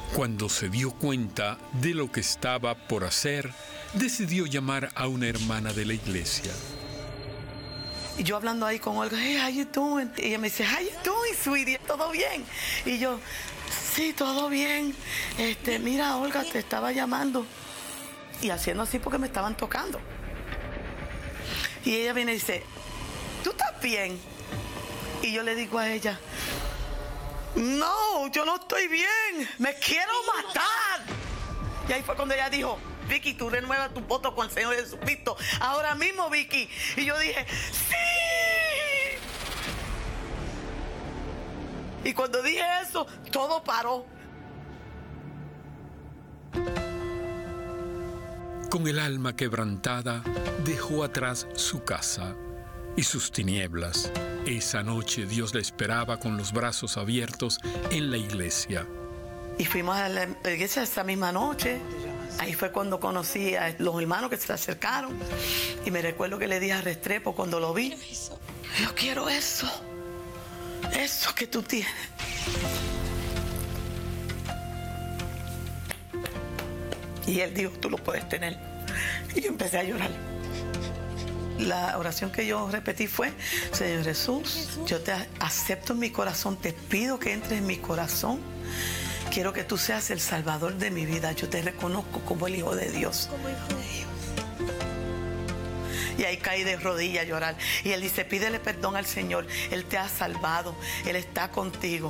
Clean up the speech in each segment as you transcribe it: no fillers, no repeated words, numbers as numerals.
Cuando se dio cuenta de lo que estaba por hacer, decidió llamar a una hermana de la iglesia. Y yo hablando ahí con Olga, hey, how you doing? Y ella me dice, how you doing, sweetie? ¿Todo bien? Y yo, sí, todo bien. Mira, Olga, te estaba llamando. Y haciendo así porque me estaban tocando. Y ella viene y dice, ¿tú estás bien? Y yo le digo a ella, no, yo no estoy bien. Me quiero matar. Y ahí fue cuando ella dijo, Vicky, tú renuevas tu voto con el Señor Jesucristo ahora mismo, Vicky. Y yo dije, ¡sí! Y cuando dije eso, todo paró. Con el alma quebrantada, dejó atrás su casa y sus tinieblas. Esa noche Dios la esperaba con los brazos abiertos en la iglesia. Y fuimos a la iglesia esa misma noche. Ahí fue cuando conocí a los hermanos que se acercaron. Y me recuerdo que le dije a Restrepo cuando lo vi, yo quiero eso que tú tienes. Y él dijo, tú lo puedes tener. Y yo empecé a llorar. La oración que yo repetí fue, Señor Jesús, yo te acepto en mi corazón, te pido que entres en mi corazón. Quiero que tú seas el salvador de mi vida. Yo te reconozco como el Hijo de Dios. Y ahí caí de rodillas a llorar. Y él dice, pídele perdón al Señor. Él te ha salvado. Él está contigo.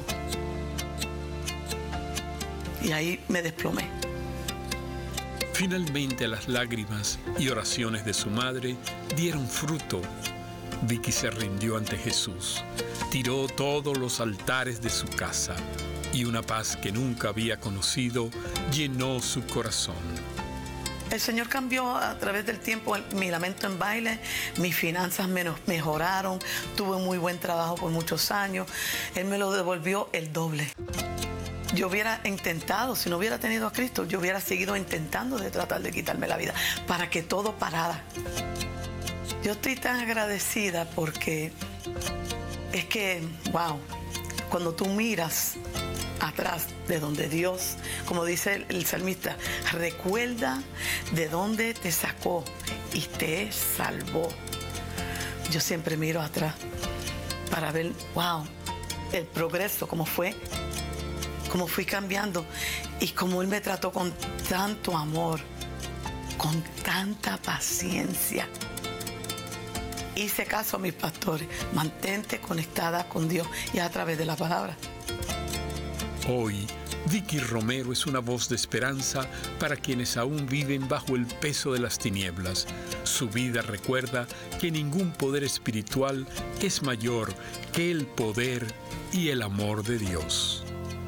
Y ahí me desplomé. Finalmente las lágrimas y oraciones de su madre dieron fruto. Vicky se rindió ante Jesús. Tiró todos los altares de su casa. Y una paz que nunca había conocido llenó su corazón. El Señor cambió a través del tiempo mi lamento en baile, mis finanzas mejoraron, tuve un muy buen trabajo por muchos años. Él me lo devolvió el doble. Yo hubiera intentado, si no hubiera tenido a Cristo, yo hubiera seguido intentando de tratar de quitarme la vida para que todo parara. Yo estoy tan agradecida porque es que, wow, cuando tú miras atrás de donde Dios, como dice el salmista, recuerda de dónde te sacó y te salvó. Yo siempre miro atrás para ver, wow, el progreso, cómo fue, cómo fui cambiando y cómo Él me trató con tanto amor, con tanta paciencia. Hice caso a mis pastores, mantente conectada con Dios y a través de la palabra. Hoy, Vicky Romero es una voz de esperanza para quienes aún viven bajo el peso de las tinieblas. Su vida recuerda que ningún poder espiritual es mayor que el poder y el amor de Dios.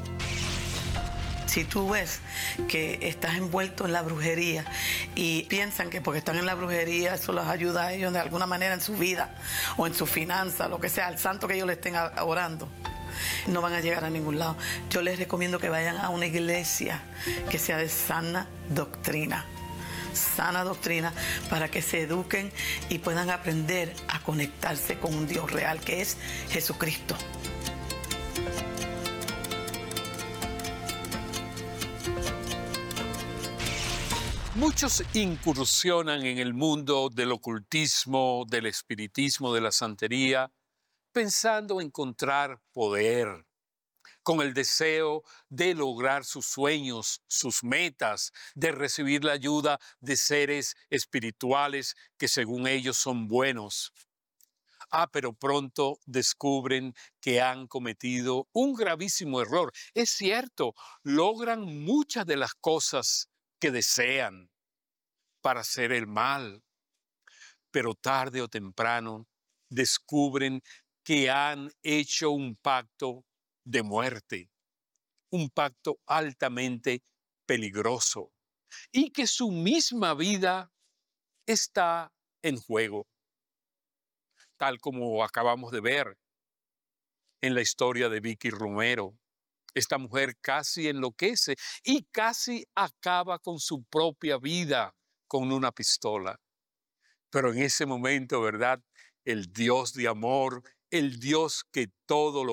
Si tú ves que estás envuelto en la brujería y piensan que porque están en la brujería eso los ayuda a ellos de alguna manera en su vida o en su finanza, lo que sea, al santo que ellos le estén orando, no van a llegar a ningún lado. Yo les recomiendo que vayan a una iglesia que sea de sana doctrina, para que se eduquen y puedan aprender a conectarse con un Dios real que es Jesucristo. Muchos incursionan en el mundo del ocultismo, del espiritismo, de la santería, pensando encontrar poder, con el deseo de lograr sus sueños, sus metas, de recibir la ayuda de seres espirituales que según ellos son buenos. Pero pronto descubren que han cometido un gravísimo error. Es cierto, logran muchas de las cosas que desean para hacer el mal, pero tarde o temprano descubren que han hecho un pacto de muerte, un pacto altamente peligroso y que su misma vida está en juego, tal como acabamos de ver en la historia de Vicky Romero. Esta mujer casi enloquece y casi acaba con su propia vida con una pistola. Pero en ese momento, ¿verdad? El Dios de amor, el Dios que todo lo